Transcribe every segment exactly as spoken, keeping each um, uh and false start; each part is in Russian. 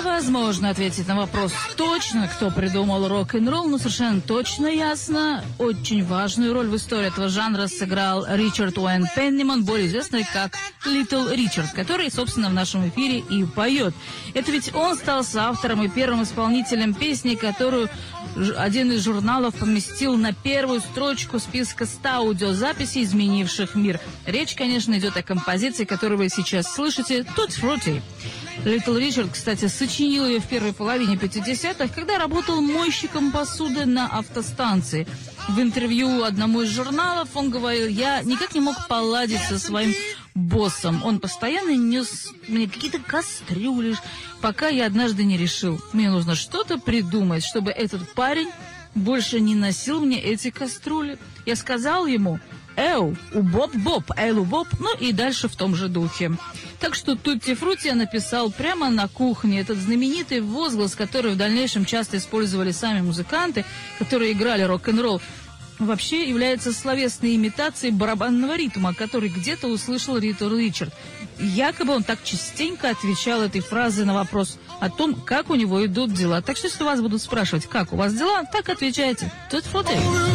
Невозможно ответить на вопрос точно, кто придумал рок-н-ролл, но совершенно точно ясно, очень важную роль в истории этого жанра сыграл Ричард Уэйн Пенниман, более известный как Литл Ричард, который, собственно, в нашем эфире и поет. Это ведь он стал соавтором и первым исполнителем песни, которую один из журналов поместил на первую строчку списка ста аудиозаписей, изменивших мир. Речь, конечно, идет о композиции, которую вы сейчас слышите, «Tutti Frutti». Литл Ричард, кстати, сочинил ее в первой половине пятидесятых, когда работал мойщиком посуды на автостанции. В интервью одному из журналов он говорил: «Я никак не мог поладить со своим боссом. Он постоянно нес мне какие-то кастрюли, пока я однажды не решил, мне нужно что-то придумать, чтобы этот парень больше не носил мне эти кастрюли. Я сказал ему: «Эу, у Боб-Боб, элу Боб», ну и дальше в том же духе. Так что «Тутти Фрутти» я написал прямо на кухне. Этот знаменитый возглас, который в дальнейшем часто использовали сами музыканты, которые играли рок-н-ролл, вообще является словесной имитацией барабанного ритма, который где-то услышал Литл Ричард. Якобы он так частенько отвечал этой фразой на вопрос о том, как у него идут дела. Так что если вас будут спрашивать, как у вас дела, так отвечайте: «Тутти Фрутти».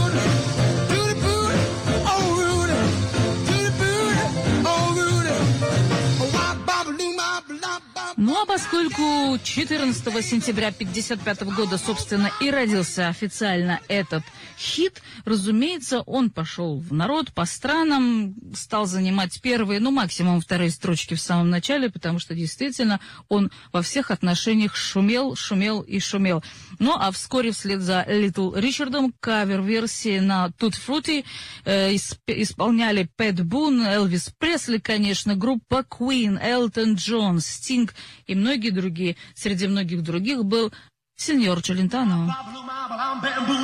Ну а поскольку четырнадцатого сентября пятьдесят пятого года, собственно, и родился официально этот хит, разумеется, он пошел в народ по странам, стал занимать первые, ну максимум вторые строчки в самом начале, потому что действительно он во всех отношениях шумел, шумел и шумел. Ну а вскоре вслед за Литл Ричардом кавер-версии на «Tutti Frutti» э, исполняли Пэт Бун, Элвис Пресли, конечно, группа Queen, Элтон Джон, Стинг и многие другие. Среди многих других был сеньор Челентано.